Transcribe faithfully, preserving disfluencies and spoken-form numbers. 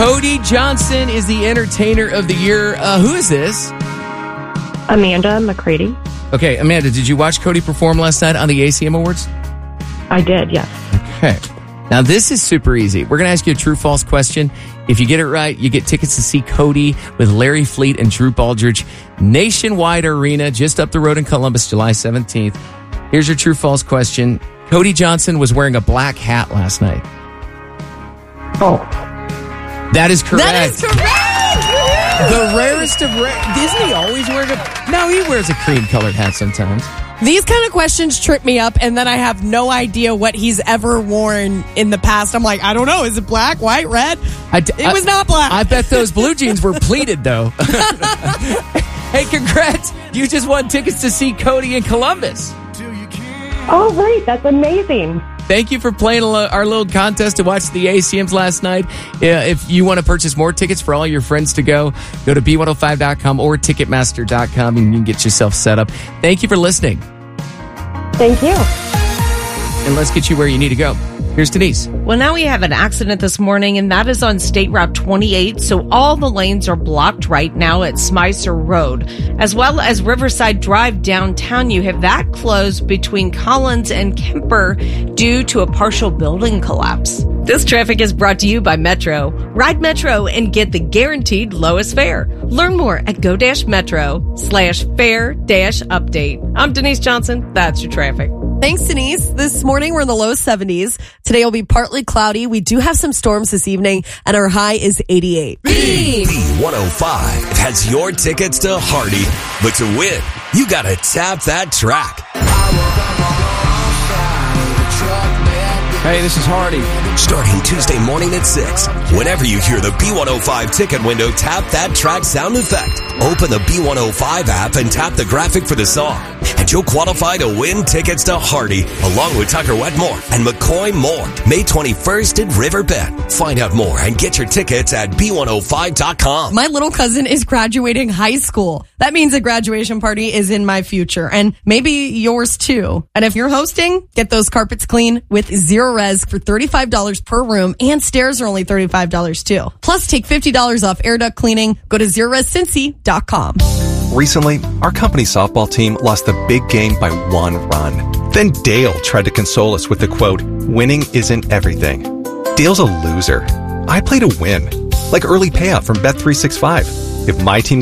Cody Johnson is the Entertainer of the Year. Uh, who is this? Amanda McCready. Okay, Amanda, did you watch Cody perform last night on the A C M Awards? I did, yes. Okay. Now, this is super easy. We're going to ask you a true-false question. If you get it right, you get tickets to see Cody with Larry Fleet and Drew Baldridge. Nationwide Arena, just up the road in Columbus, July seventeenth. Here's your true-false question. Cody Johnson was wearing a black hat last night. Oh. That is correct. That is correct! The rarest of rare. Isn't he always wearing a... No, he wears a cream-colored hat sometimes. These kind of questions trip me up, and then I have no idea what he's ever worn in the past. I'm like, I don't know. Is it black, white, red? I d- it was I, not black. I bet those blue jeans were pleated, though. Hey, congrats. You just won tickets to see Cody in Columbus. Oh, right. That's amazing. Thank you for playing our little contest to watch the A C Ms last night. Uh, if you want to purchase more tickets for all your friends to go, go to B one oh five dot com or Ticketmaster dot com and you can get yourself set up. Thank you for listening. Thank you. And let's get you where you need to go. Here's Denise. Well, now we have an accident this morning, and that is on State Route twenty-eight. So all the lanes are blocked right now at Smyser Road, as well as Riverside Drive downtown. You have that closed between Collins and Kemper due to a partial building collapse. This traffic is brought to you by Metro. Ride Metro and get the guaranteed lowest fare. Learn more at go-metro slash fare dash update. I'm Denise Johnson. That's your traffic. Thanks, Denise. This morning, we're in the low seventies. Today will be partly cloudy. We do have some storms this evening, and our high is eighty-eight. B one oh five has your tickets to Hardy, but to win, you gotta tap that track. Hey, this is Hardy. Starting Tuesday morning at six. Whenever you hear the B one oh five ticket window, tap that track sound effect. Open the B one oh five app and tap the graphic for the song. And you'll qualify to win tickets to Hardy, along with Tucker Wetmore and McCoy Moore, May twenty-first at Riverbend. Find out more and get your tickets at B one oh five dot com. My little cousin is graduating high school. That means a graduation party is in my future, and maybe yours too. And if you're hosting, get those carpets clean with Zero Res for thirty-five dollars per room, and stairs are only thirty-five dollars too. Plus, take fifty dollars off air duct cleaning. Go to zero res cincy dot com. Recently, our company softball team lost the big game by one run. Then Dale tried to console us with the quote, "Winning isn't everything." Dale's a loser. I play to win, like early payout from Bet three sixty-five. If my team